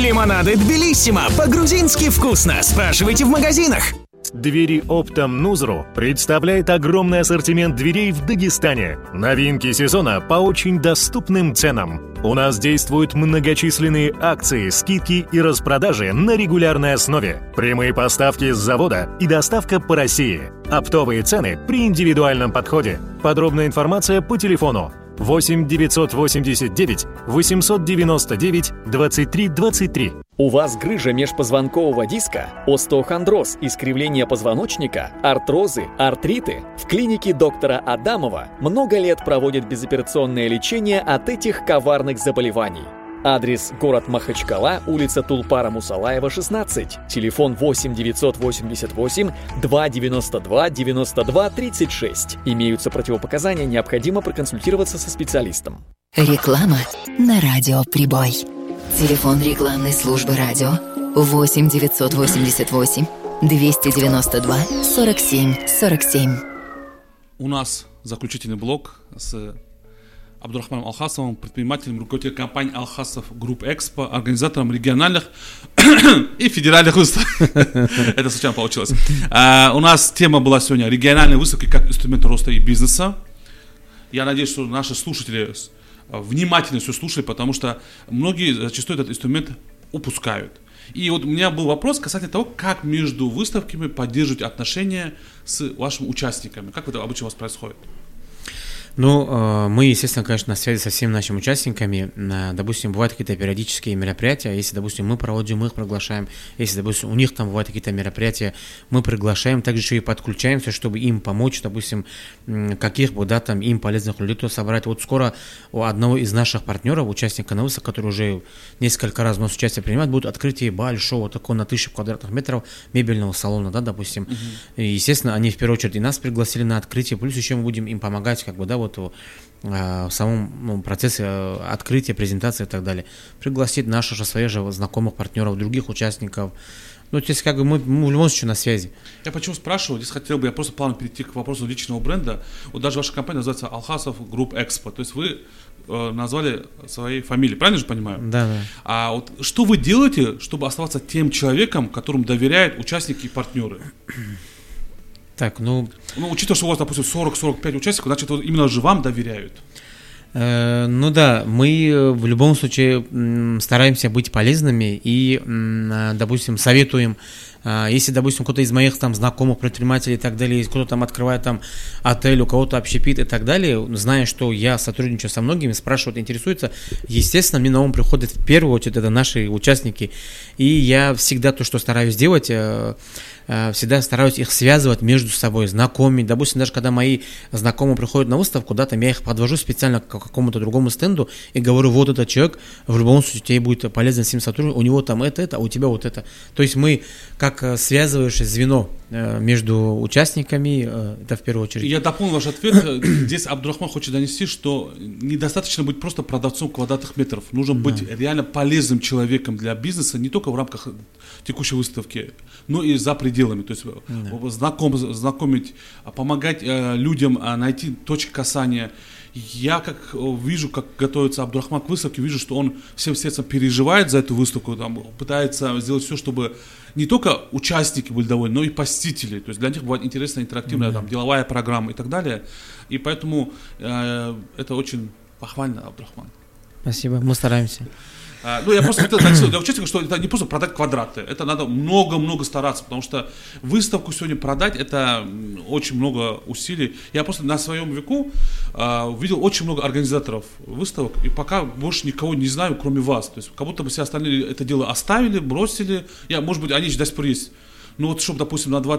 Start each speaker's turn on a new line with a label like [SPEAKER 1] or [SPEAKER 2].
[SPEAKER 1] Лимонады Тбилиссимо. По-грузински вкусно. Спрашивайте в магазинах.
[SPEAKER 2] Двери Оптом Нузру представляет огромный ассортимент дверей в Дагестане. Новинки сезона по очень доступным ценам. У нас действуют многочисленные акции, скидки и распродажи на регулярной основе. Прямые поставки с завода и доставка по России. Оптовые цены при индивидуальном подходе. Подробная информация по телефону 8 989 899 23 23.
[SPEAKER 3] У вас грыжа межпозвонкового диска, остеохондроз, искривление позвоночника, артрозы, артриты? В клинике доктора Адамова много лет проводят безоперационное лечение от этих коварных заболеваний. Адрес: город Махачкала, улица Тулпара Мусалаева, 16. Телефон 8 988 292 92 36. Имеются противопоказания, необходимо проконсультироваться со специалистом.
[SPEAKER 4] Реклама на радио «Прибой». Телефон рекламной службы радио 8 988 292 47 47.
[SPEAKER 5] У нас заключительный блок с Абдурахманом Алхасовым, предпринимателем, руководителем компании Алхасов Групп Экспо, организатором региональных и федеральных выставок. Это случайно получилось. У нас тема была сегодня региональные выставки как инструмент роста и бизнеса. Я надеюсь, что наши слушатели внимательно все слушали, потому что многие зачастую этот инструмент упускают. И вот у меня был вопрос касательно того, как между выставками поддерживать отношения с вашими участниками. Как это обычно у вас происходит?
[SPEAKER 6] Ну, мы, естественно, конечно, на связи со всеми нашими участниками. Допустим, бывают какие-то периодические мероприятия. Если, допустим, мы проводим, мы их приглашаем. Если, допустим, у них там бывают какие-то мероприятия, мы приглашаем. Также еще и подключаемся, чтобы им помочь, допустим, каких бы, да, там, им полезных людей то собрать. Вот скоро у одного из наших партнеров, участника на выставке, который уже несколько раз у нас участие принимает, будет открытие большого, такого на 1000 квадратных метров мебельного салона, да, допустим. И, естественно, они в первую очередь и нас пригласили на открытие. Плюс еще мы будем им помогать, как бы, да, вот в самом процессе открытия, презентации и так далее. Пригласить наших же своих же знакомых партнеров, других участников. Ну, то есть, как бы мы в любом случае на связи.
[SPEAKER 5] Я почему спрашиваю, здесь хотел бы я просто плавно перейти к вопросу личного бренда. Вот даже ваша компания называется Алхасов Групп Экспо. То есть вы назвали своей фамилией, правильно же понимаю?
[SPEAKER 6] Да, да.
[SPEAKER 5] А вот что вы делаете, чтобы оставаться тем человеком, которому доверяют участники и партнеры?
[SPEAKER 6] Так, ну,
[SPEAKER 5] учитывая, что у вас, допустим, 40-45 участников, значит, вот именно же вам доверяют.
[SPEAKER 6] Ну да, мы в любом случае стараемся быть полезными и, допустим, советуем. Если, допустим, кто-то из моих там знакомых предпринимателей и так далее, кто-то там открывает там отель, у кого-то общепит и так далее, зная, что я сотрудничаю со многими, спрашивают, интересуются, естественно, мне на ум приходят в первую очередь это наши участники. И я всегда то, что стараюсь делать, всегда стараюсь их связывать между собой, знакомить. Допустим, даже когда мои знакомые приходят на выставку, да, там я их подвожу специально к какому-то другому стенду и говорю, вот этот человек, в любом случае тебе будет полезно с ним сотрудничать, у него там это, а у тебя вот это. То есть мы как связывающее звено между участниками, это в первую очередь.
[SPEAKER 5] Я дополню ваш ответ. Здесь Абдурахман хочет донести, что недостаточно быть просто продавцом квадратных метров. Нужно быть реально полезным человеком для бизнеса, не только в рамках текущей выставки, но и за пределами. То есть знакомить, помогать людям найти точки касания. Я как вижу, как готовится Абдурахман к выставке, вижу, что он всем сердцем переживает за эту выставку, там, пытается сделать все, чтобы не только участники были довольны, но и посетители. То есть для них бывает интересная, интерактивная там, деловая программа и так далее. И поэтому это очень похвально, Абдурахман.
[SPEAKER 6] Спасибо, мы стараемся.
[SPEAKER 5] Ну, я просто хотел сказать для участников, что это не просто продать квадраты, это надо много-много стараться, потому что выставку сегодня продать, это очень много усилий. Я просто на своем веку видел очень много организаторов выставок, и пока больше никого не знаю, кроме вас. То есть, как будто бы все остальные это дело оставили, бросили. Может быть, они же до сих пор есть. Ну, вот, чтобы, допустим, на 2